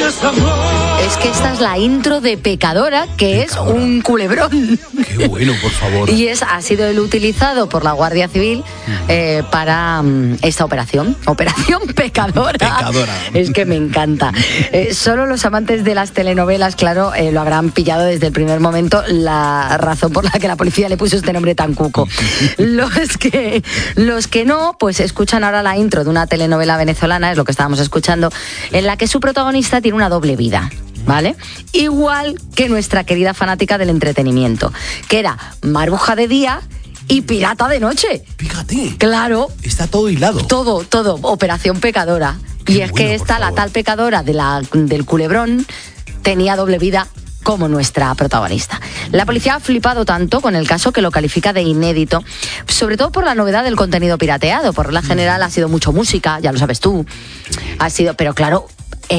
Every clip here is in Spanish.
Es que esta es la intro de Pecadora, que es un culebrón. Qué bueno, por favor. Y ha sido el utilizado por la Guardia Civil para esta operación Pecadora. Es que me encanta. Solo los amantes de las telenovelas, claro, lo habrán pillado desde el primer momento, la razón por la que la policía le puso este nombre tan cuco. Los que no, pues escuchan ahora la intro de una telenovela venezolana, es lo que estábamos escuchando, en la que su protagonista tiene una doble vida, ¿vale? Igual que nuestra querida fanática del entretenimiento, que era maruja de día y pirata de noche. Fíjate. Claro. Está todo hilado. Todo, Operación Pecadora. Qué y es bueno, que esta, la tal Pecadora del culebrón, tenía doble vida como nuestra protagonista. La policía ha flipado tanto con el caso que lo califica de inédito, sobre todo por la novedad del contenido pirateado. Por la general ha sido mucho música, ya lo sabes tú. Ha sido, pero claro,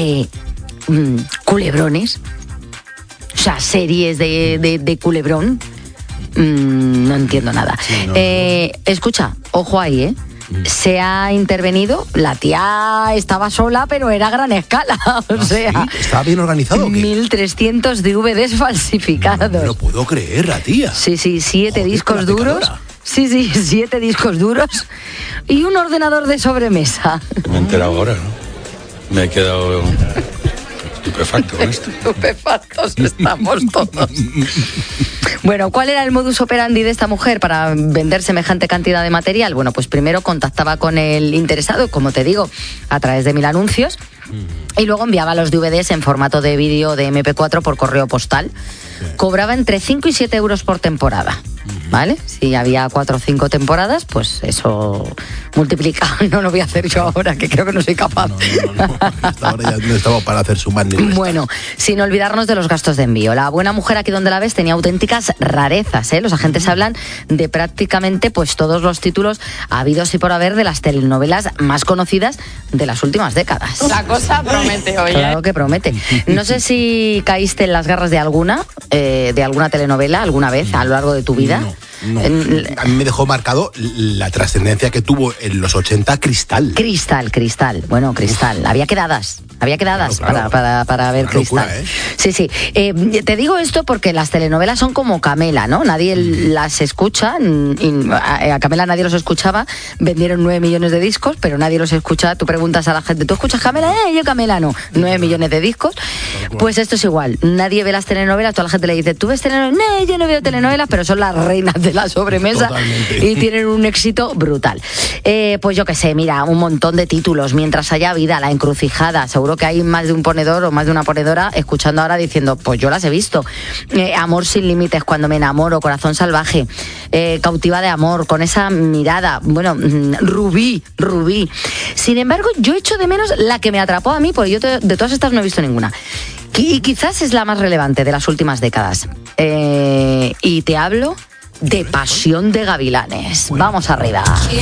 culebrones, o sea, series de culebrón, no entiendo nada. Sí, no. Escucha, ojo ahí, se ha intervenido, la tía estaba sola, pero era a gran escala, o sea... ¿Sí? ¿Estaba bien organizado o qué? 1.300 DVDs falsificados. No me lo puedo creer, la tía. Sí, 7 Joder, discos la duros. Pecadora. Sí, 7 discos duros y un ordenador de sobremesa. Me he enterado ahora, ¿no? Me he quedado estupefacto con esto. Estupefactos estamos todos. Bueno, ¿cuál era el modus operandi de esta mujer para vender semejante cantidad de material? Bueno, pues primero contactaba con el interesado, como te digo, a través de 1000 anuncios, y luego enviaba los DVDs en formato de vídeo de MP4 por correo postal. Cobraba entre 5 y 7 euros por temporada, ¿vale? Si había 4 o 5 temporadas, pues eso multiplica. No lo voy a hacer yo ahora, que creo que no soy capaz. No. Ahora ya no estamos para hacer sumar ni restar. Bueno, sin olvidarnos de los gastos de envío. La buena mujer, aquí donde la ves, tenía auténticas rarezas, ¿eh? Los agentes hablan de prácticamente pues todos los títulos habidos y por haber de las telenovelas más conocidas de las últimas décadas. La cosa promete, oye. Claro que promete. No sé si caíste en las garras de alguna telenovela alguna vez a lo largo de tu vida. No. A mí me dejó marcado la trascendencia que tuvo en los 80 Cristal. Cristal. Bueno, Cristal. Había quedadas Claro. para ver Una Cristal. locura, ¿eh? Sí. Te digo esto porque las telenovelas son como Camela, ¿no? Nadie las escucha. A Camela nadie los escuchaba. Vendieron 9 millones de discos, pero nadie los escucha. Tú preguntas a la gente, ¿tú escuchas Camela? Yo Camela no. 9 millones de discos. Pues esto es igual. Nadie ve las telenovelas. Toda la gente le dice, ¿tú ves telenovelas? No, yo no veo telenovelas, pero son las reinas de la sobremesa. Totalmente. Y tienen un éxito brutal. Pues yo qué sé, mira, un montón de títulos. Mientras haya vida, La Encrucijada. Seguro que hay más de un ponedor o más de una ponedora escuchando ahora diciendo, pues yo las he visto. Amor sin límites, Cuando me enamoro, Corazón salvaje, Cautiva de amor, Con esa mirada, bueno, Rubí. Sin embargo, yo echo de menos la que me atrapó a mí, porque yo de todas estas no he visto ninguna. Y quizás es la más relevante de las últimas décadas. Y te hablo de Pasión de Gavilanes. Vamos arriba.